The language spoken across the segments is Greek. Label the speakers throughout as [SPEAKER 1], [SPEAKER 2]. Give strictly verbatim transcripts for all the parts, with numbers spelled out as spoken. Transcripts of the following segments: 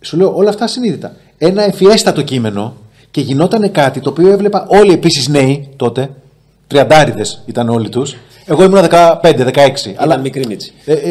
[SPEAKER 1] Σου λέω όλα αυτά συνείδητα. Ένα ευφιέστατο κείμενο και γινόταν κάτι το οποίο έβλεπα όλοι επίσης νέοι τότε. Τριαντάριδες ήταν όλοι τους. Εγώ ήμουν δεκαπέντε δεκαέξι.
[SPEAKER 2] Ήταν αλλά... μικρή μίτσι.
[SPEAKER 1] Ε, ε,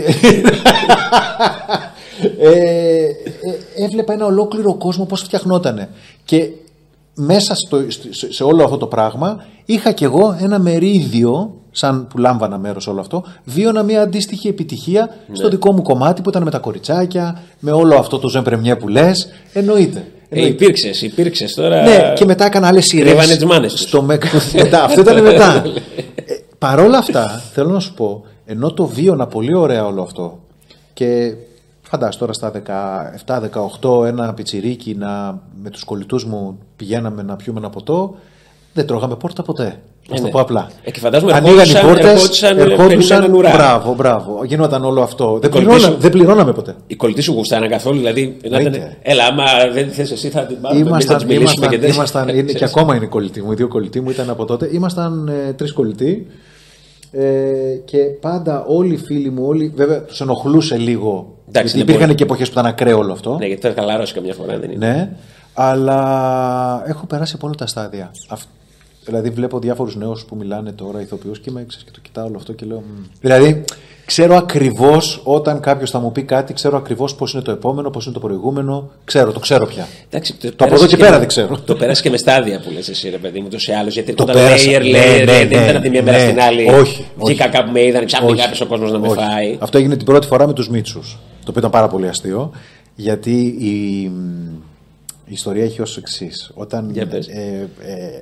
[SPEAKER 1] ε, ε, έβλεπα ένα ολόκληρο κόσμο πώς φτιαχνότανε. Και μέσα στο, σε, σε όλο αυτό το πράγμα είχα κι εγώ ένα μερίδιο, σαν που λάμβανα μέρος σε όλο αυτό, βίωνα μια αντίστοιχη επιτυχία ναι. στο δικό μου κομμάτι που ήταν με τα κοριτσάκια, με όλο αυτό το ζεμπρεμιέ που λες. Εννοείται.
[SPEAKER 2] Ε, υπήρξες, υπήρξες τώρα.
[SPEAKER 1] Ναι, και μετά έκανα άλλες σειρές.
[SPEAKER 2] Κρύβανε τις μάνες τους.
[SPEAKER 1] Στο με... μετά, αυτό ήταν μετά. ε, παρόλα αυτά, θέλω να σου πω, ενώ το βίωνα πολύ ωραία όλο αυτό και φαντάσου τώρα στα δεκαεπτά δεκαοκτώ ένα πιτσιρίκι να, με τους κολλητούς μου πηγαίναμε να πιούμε ένα ποτό, δεν τρώγαμε πόρτα ποτέ. Να το πω απλά.
[SPEAKER 2] Ε, και φαντάζομαι
[SPEAKER 1] ανοίγαν οι πόρτες, ερχόντουσαν.
[SPEAKER 2] ουρά.
[SPEAKER 1] Μπράβο, μπράβο. Γινόταν όλο αυτό. Δεν, πληρώνα, σου... δεν πληρώναμε ποτέ.
[SPEAKER 2] Οι κολλητοί σου γουστάναν καθόλου, δηλαδή. Ήταν, έλα, άμα δεν θες εσύ θα την πάρουμε.
[SPEAKER 1] Ήμασταν,
[SPEAKER 2] θα ήμασταν,
[SPEAKER 1] και, ήμασταν, είναι, και ακόμα είναι οι κολλητοί μου. Οι δύο κολλητοί μου ήταν από τότε. Ήμασταν ε, τρεις κολλητοί. Ε, και πάντα όλοι οι φίλοι μου, όλοι, βέβαια τους ενοχλούσε λίγο. Εντάξει, υπήρχαν πολύ... και εποχές που ήταν ακραίο όλο αυτό.
[SPEAKER 2] Ναι, γιατί θα χαλαρώσει καμιά φορά, δεν είναι.
[SPEAKER 1] Ναι, αλλά έχω περάσει από όλα τα στάδια. Αυτό. Δηλαδή, βλέπω διάφορους νέους που μιλάνε τώρα, ηθοποιούς, και είμαι έξω και το κοιτάω όλο αυτό και λέω. Μ. Δηλαδή, ξέρω ακριβώς όταν κάποιος θα μου πει κάτι, ξέρω ακριβώς πώς είναι το επόμενο, πώς είναι το προηγούμενο. Ξέρω, το ξέρω πια.
[SPEAKER 2] Εντάξει, το
[SPEAKER 1] το από εδώ και, και πέρα δεν ξέρω.
[SPEAKER 2] Το πέρασε και με στάδια που λες εσύ, ρε παιδί μου, τόσο ή άλλως. Γιατί
[SPEAKER 1] το
[SPEAKER 2] όταν
[SPEAKER 1] πέρασα,
[SPEAKER 2] layer,
[SPEAKER 1] ναι,
[SPEAKER 2] layer,
[SPEAKER 1] ναι, ναι,
[SPEAKER 2] δεν ήταν από τη μία
[SPEAKER 1] ναι,
[SPEAKER 2] μέρα
[SPEAKER 1] ναι,
[SPEAKER 2] στην άλλη.
[SPEAKER 1] Όχι.
[SPEAKER 2] Βγήκα κάπου με είδαν, ξαφνικά έπεσε ο κόσμος να με φάει.
[SPEAKER 1] Αυτό έγινε την πρώτη φορά με τους Μίτσους. Το οποίο ήταν πάρα πολύ αστείο. Γιατί η, η ιστορία έχει ως εξής. Όταν. Ε, ε,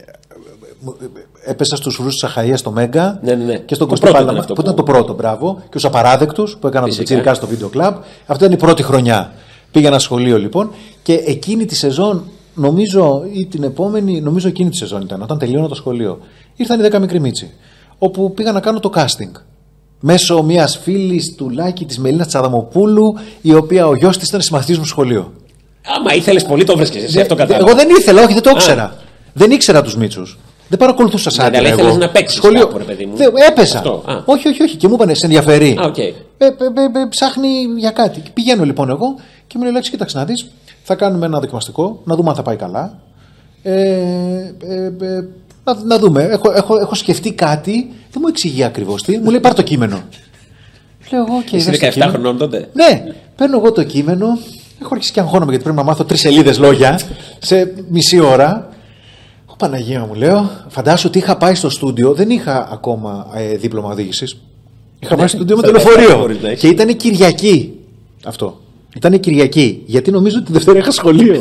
[SPEAKER 1] έπεσα στους φρούς της Αχαΐας στο Μέγκα
[SPEAKER 2] ναι, ναι, ναι.
[SPEAKER 1] και στον Κωστή Παλαμά, που, που ήταν το πρώτο, μπράβο, και τους Απαράδεκτους που έκανα το πιτσιρικά στο βίντεο κλαμπ. Αυτή ήταν η πρώτη χρονιά. Πήγα ένα σχολείο λοιπόν και εκείνη τη σεζόν, νομίζω ή την επόμενη, νομίζω εκείνη τη σεζόν ήταν, όταν τελείωνα το σχολείο, ήρθαν οι δέκα μικροί Μίτσι, όπου πήγα να κάνω το casting. Μέσω μιας φίλης του Λάκη, της Μελίνας Τσαδαμοπούλου, η οποία ο γιος της ήταν συμμαθητής μου σχολείο.
[SPEAKER 2] Άμα ήθελες πολύ, το βρίσκεσαι εσύ, αυτό κατάλαβα.
[SPEAKER 1] Εγώ δεν ήθελα, όχι, δεν το ήξερα. Δεν ήξερα τους Μίτσους. Δεν παρακολουθούσα σαν
[SPEAKER 2] ναι, αλλά ήθελες να παίξεις
[SPEAKER 1] σχολείο.
[SPEAKER 2] κάπου, ρε παιδί μου.
[SPEAKER 1] Δε, έπεσα. Όχι, όχι, όχι. Και μου είπανε, σε ενδιαφέρει.
[SPEAKER 2] Α, okay.
[SPEAKER 1] ε, ε, ε, ε, ψάχνει για κάτι. Πηγαίνω λοιπόν εγώ και μου λέει, Λέξη, κοίταξε να δεις. Θα κάνουμε ένα δοκιμαστικό, να δούμε αν θα πάει καλά. Ε, ε, ε, να, να δούμε. Έχω, έχω, έχω σκεφτεί κάτι. Δεν μου εξηγεί ακριβώς τι. Μου λέει, πάρ' το κείμενο. Λέω εγώ και.
[SPEAKER 2] Είσαι δεκαεπτά χρονών τότε.
[SPEAKER 1] Ναι, παίρνω εγώ το κείμενο. Έχω αρχίσει και αγχώνομαι γιατί πρέπει να μάθω τρεις σελίδες λόγια σε μισή ώρα. Παναγία μου, λέω, φαντάσου ότι είχα πάει στο στούντιο, δεν είχα ακόμα ε, δίπλωμα οδήγησης. Είχα πάει στο στούντιο με το λεωφορείο. Και ήταν Κυριακή αυτό. Ήταν Κυριακή, γιατί νομίζω ότι τη Δευτέρα είχα σχολείο.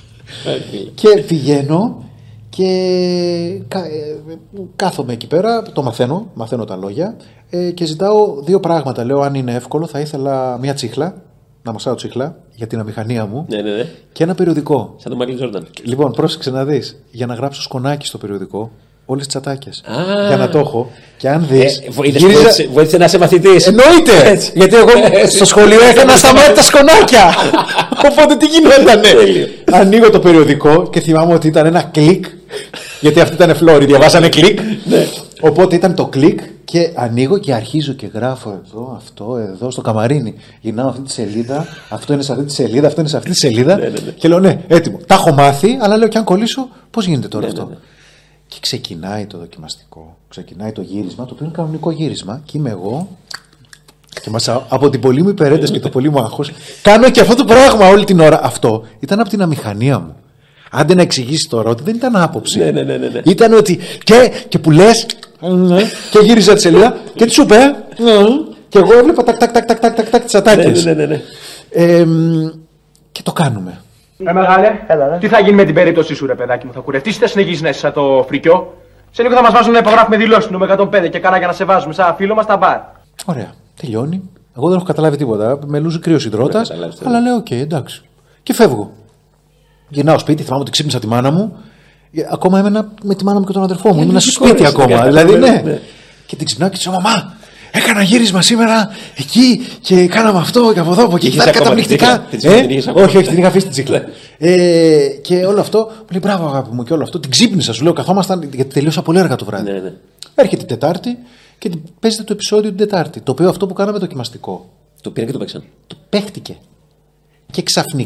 [SPEAKER 1] Και πηγαίνω και κάθομαι εκεί πέρα, το μαθαίνω, μαθαίνω τα λόγια ε, και ζητάω δύο πράγματα. Λέω, αν είναι εύκολο, θα ήθελα μια τσίχλα, να μασάω τσίχλα για την αμηχανία μου,
[SPEAKER 2] ναι, ναι, ναι.
[SPEAKER 1] και ένα περιοδικό.
[SPEAKER 2] Σαν τον Μάικλ Τζόρνταν.
[SPEAKER 1] Λοιπόν, πρόσεξε να δεις. Για να γράψω σκονάκι στο περιοδικό, όλες τις τσατάκες.
[SPEAKER 2] Ah.
[SPEAKER 1] Για να το έχω. Και αν δεις.
[SPEAKER 2] Ε, γύριζα... Βοήθησε να είσαι μαθητής.
[SPEAKER 1] Εννοείται! Γιατί εγώ στο σχολείο έκανα σταμάτητα σκονάκια. Οπότε τι γινότανε. Ανοίγω το περιοδικό και θυμάμαι ότι ήταν ένα κλικ. Γιατί αυτή ήταν φλόρη, διαβάσανε κλικ. Οπότε ήταν το κλικ και ανοίγω και αρχίζω και γράφω εδώ, αυτό, εδώ, στο καμαρίνι. Γυρνάω αυτή τη σελίδα, αυτό είναι σε αυτή τη σελίδα, αυτό είναι σε αυτή τη σελίδα. Ναι, ναι, ναι. Και λέω, ναι, έτοιμο. Τα έχω μάθει, αλλά λέω, και αν κολλήσω, πώς γίνεται τώρα ναι, αυτό. Ναι, ναι. Και ξεκινάει το δοκιμαστικό, ξεκινάει το γύρισμα, το οποίο είναι κανονικό γύρισμα, και είμαι εγώ. Και μας, από την πολύ μου υπερένταση και το πολύ μου άγχος, κάνω και αυτό το πράγμα όλη την ώρα. Αυτό ήταν από την αμηχανία μου. Άντε να εξηγήσει τώρα ότι δεν ήταν άποψη.
[SPEAKER 2] Ναι, ναι, ναι, ναι.
[SPEAKER 1] Ήταν ότι. Και, και που λες. Και γύριζα τη σελίδα. Και τι σου είπε. Και εγώ έβλεπα τάκ, τάκ, τάκ, τάκ, τάκ, τάκ, τις ατάκες.
[SPEAKER 2] Ναι, ναι, ναι, ναι.
[SPEAKER 1] Ε, και το κάνουμε.
[SPEAKER 3] Ε, μεγάλε, έλα, τι θα γίνει με την περίπτωση σου, ρε παιδάκι μου, θα κουρευτείς ή θα συνεχίσεις να είσαι σαν το φρικιό. Σε λίγο θα μας βάζουν να υπογράφουμε δηλώσεις νούμερο εκατόν πέντε και κάνα για να σε βάζουμε σαν φίλο μας τα μπαρ.
[SPEAKER 1] Ωραία, τελειώνει. Εγώ δεν έχω καταλάβει τίποτα. Με λούζει κρύος υδρότας. Αλλά λέω, οκ, okay, εντάξει. Και φεύγω. Γυρνάω σπίτι, θυμάμαι ότι ξύπνησα τη μάνα μου. Ακόμα έμενα με τη μάνα μου και τον αδερφό μου. Ήμουν στο σπίτι ακόμα. Δηλαδή, ναι. ναι. Και την ξυπνάω και τη λέω, μαμά, έκανα γύρισμα σήμερα εκεί και κάναμε αυτό και από εδώ. Και ήταν καταπληκτικά. Ε? Όχι, όχι, την είχα αφήσει την τσίχλα. ε, και όλο αυτό. Μου λέει, μπράβο, αγάπη μου, και όλο αυτό. Την ξύπνησα, σου λέω, καθόμασταν, γιατί τελείωσα πολύ αργά το βράδυ. Ναι, ναι. Έρχεται την Τετάρτη και παίζεται το επεισόδιο την Τετάρτη. Το οποίο αυτό που κάναμε δοκιμαστικό.
[SPEAKER 2] Το πήραν και το παίξαν.
[SPEAKER 1] Το παίχτηκε. Και ξαφνικά.